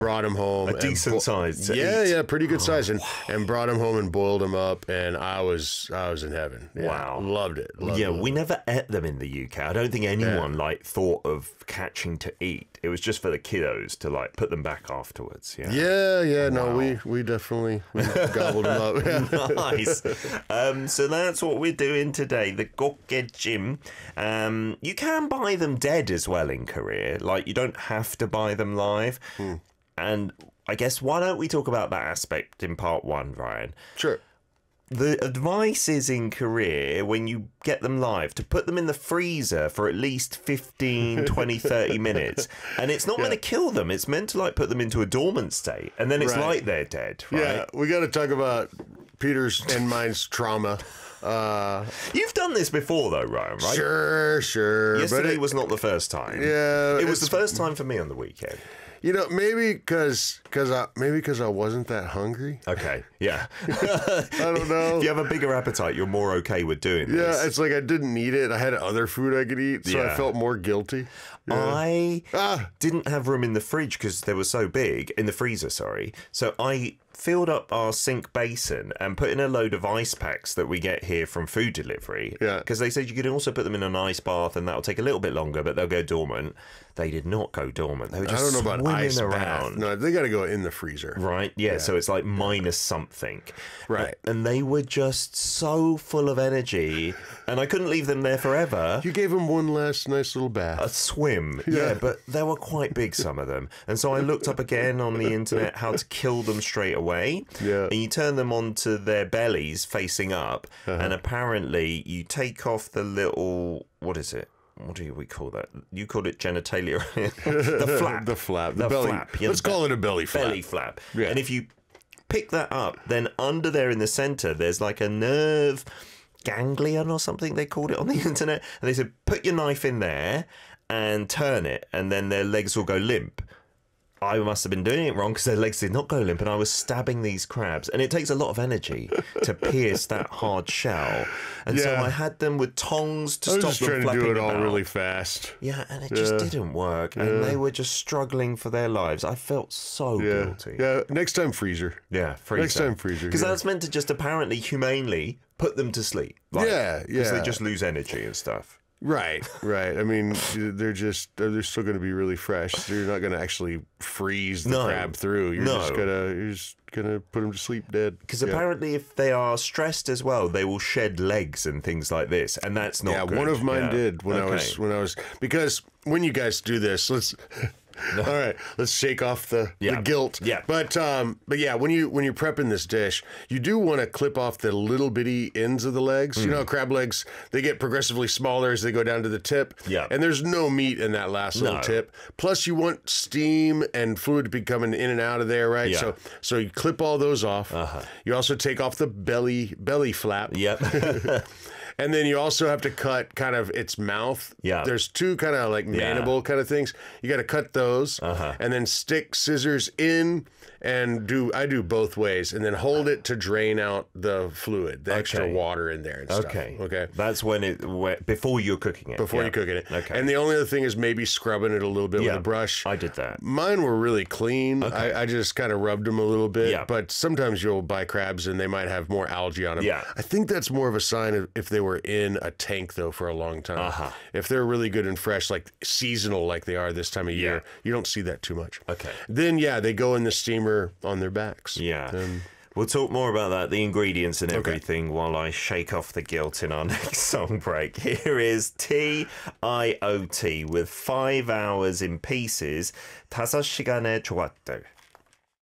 brought him home. A decent size. Yeah, pretty good size, and brought him home and boiled him up, and I was in heaven. Yeah, wow, loved it. We never ate them in the UK. I don't think anyone like thought of catching to eat. It was just for the kiddos to like put them back afterwards. Yeah. No, we definitely gobbled them up. Nice. So that's what we're doing today. The gokkejim. You can buy them dead as well in Korea. Like you don't have to buy them live. And I guess why don't we talk about that aspect in part 1, Ryan? Sure. The advice is in Korea, when you get them live, to put them in the freezer for at least 15, 20, 30 minutes. And it's not meant to kill them. It's meant to like put them into a dormant state. And then it's like they're dead, right? Yeah, we got to talk about Peter's and mine's trauma. You've done this before though, Ryan, right? Sure. Yesterday was not the first time. Yeah. It was the first time for me on the weekend. You know, maybe because I wasn't that hungry. Okay, yeah. I don't know. If you have a bigger appetite, you're more okay with doing this. Yeah, it's like I didn't need it. I had other food I could eat, so I felt more guilty. Yeah. I didn't have room in the fridge because they were so big, in the freezer, sorry. So I filled up our sink basin and put in a load of ice packs that we get here from food delivery. Yeah. Because they said you could also put them in an ice bath and that'll take a little bit longer, but they'll go dormant. They did not go dormant. They were just swimming around. No, they got to go in the freezer. Right, yeah, so it's like minus something. Right. And they were just so full of energy, and I couldn't leave them there forever. You gave them one last nice little bath. A swim, yeah, but they were quite big, some of them. And so I looked up again on the internet how to kill them straight away. Yeah. And you turn them onto their bellies facing up, and apparently you take off the little, what is it? What do we call that? You called it genitalia. The flap. The flap. The belly. flap. Yeah, Let's call it a belly flap. Belly flap. Yeah. And if you pick that up, then under there in the center, there's like a nerve ganglion or something they called it on the internet. And they said, put your knife in there and turn it, and then their legs will go limp. I must have been doing it wrong because their legs did not go limp, and I was stabbing these crabs. And it takes a lot of energy to pierce that hard shell. And so I had them with tongs to stop them flapping about. I was trying to do it all really fast. Yeah, and it just didn't work. And they were just struggling for their lives. I felt so guilty. Yeah, next time freezer. Yeah, freezer. Next time freezer. Because that's meant to just apparently humanely put them to sleep. Like, because they just lose energy and stuff. Right. I mean, they're still going to be really fresh. So you're not going to actually freeze the crab through. You're just gonna put them to sleep dead. Because apparently, if they are stressed as well, they will shed legs and things like this, and that's not good. One of mine did when I was because when you guys do this, let's. All right, let's shake off the guilt. Yeah. But yeah, when you're prepping this dish, you do want to clip off the little bitty ends of the legs. You know, crab legs, they get progressively smaller as they go down to the tip. Yeah. And there's no meat in that last little tip. Plus, you want steam and fluid to be coming in and out of there, right? Yeah. So you clip all those off. You also take off the belly flap. Yep. And then you also have to cut kind of its mouth. Yeah. There's two kind of like mandible kind of things. You got to cut those and then stick scissors in and I do both ways and then hold it to drain out the fluid, the extra water in there and stuff. Okay. That's when before you're cooking it. Before you're cooking it. Okay. And the only other thing is maybe scrubbing it a little bit with a brush. I did that. Mine were really clean. Okay. I just kind of rubbed them a little bit. Yeah. But sometimes you'll buy crabs and they might have more algae on them. Yeah. I think that's more of a sign of if they were in a tank though for a long time. If they're really good and fresh, like seasonal like they are this time of year, you don't see that too much. Okay. Then they go in the steamer on their backs. Yeah. We'll talk more about that, the ingredients and everything, while I shake off the guilt in our next song break. Here is TIOT with 5 hours in pieces. 5시간의 조각들.